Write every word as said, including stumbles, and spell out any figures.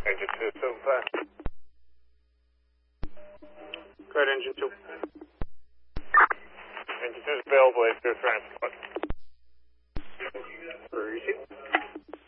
Engine two, so fast. Code engine two. Engine two is available, eight zero transport.